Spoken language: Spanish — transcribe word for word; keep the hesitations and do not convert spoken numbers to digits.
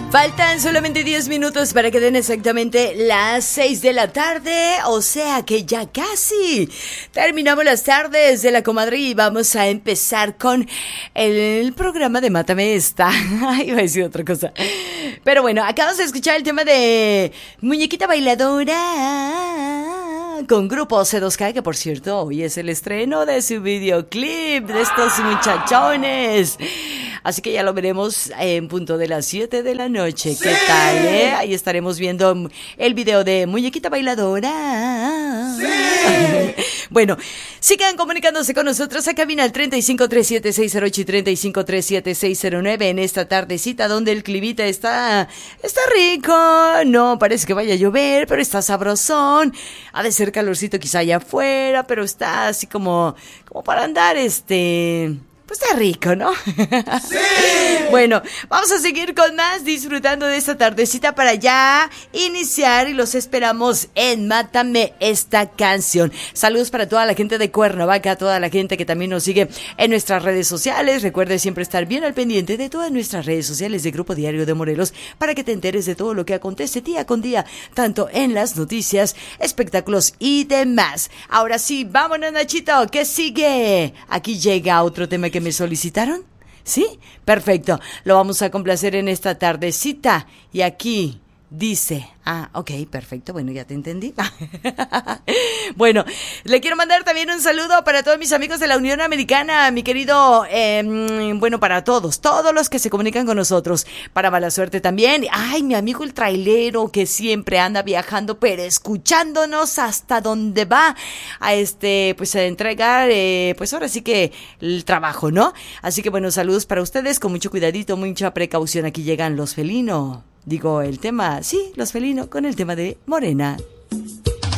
Faltan solamente diez minutos para que den exactamente las seis de la tarde, o sea que ya casi terminamos las tardes de la comadre y vamos a empezar con el programa de Mátame Esta. Iba a decir otra cosa. Pero bueno, acabamos de escuchar el tema de Muñequita Bailadora con Grupo C dos K, que por cierto hoy es el estreno de su videoclip de estos muchachones. Así que ya lo veremos en punto de las siete de la noche. ¿Qué tal, eh? Ahí estaremos viendo el video de Muñequita Bailadora. Sí. Bueno, sigan comunicándose con nosotros a cabina al treinta y cinco, treinta y siete, seiscientos ocho y treinta y cinco, treinta y siete, seiscientos nueve en esta tardecita donde el clivita está, está rico. No parece que vaya a llover, pero está sabrosón. Ha de ser calorcito quizá allá afuera, pero está así como, como para andar este... Pues está rico, ¿no? ¡Sí! Bueno, vamos a seguir con más, disfrutando de esta tardecita para ya iniciar y los esperamos en Mátame Esta Canción. Saludos para toda la gente de Cuernavaca, toda la gente que también nos sigue en nuestras redes sociales. Recuerde siempre estar bien al pendiente de todas nuestras redes sociales de Grupo Diario de Morelos para que te enteres de todo lo que acontece día con día, tanto en las noticias, espectáculos y demás. Ahora sí, vámonos, Nachito, ¿qué sigue? Aquí llega otro tema que me solicitaron. ¿Sí? Perfecto. Lo vamos a complacer en esta tardecita. Y aquí dice... Ah, ok, perfecto. Bueno, ya te entendí. Bueno, le quiero mandar también un saludo para todos mis amigos de la Unión Americana, mi querido, eh, bueno, para todos, todos los que se comunican con nosotros. Para Mala Suerte también. Ay, mi amigo el trailero que siempre anda viajando, pero escuchándonos hasta donde va a este, pues a entregar, eh, pues ahora sí que el trabajo, ¿no? Así que bueno, saludos para ustedes, con mucho cuidadito, mucha precaución. Aquí llegan los felinos. Digo, el tema, sí, los felinos, con el tema de Morena.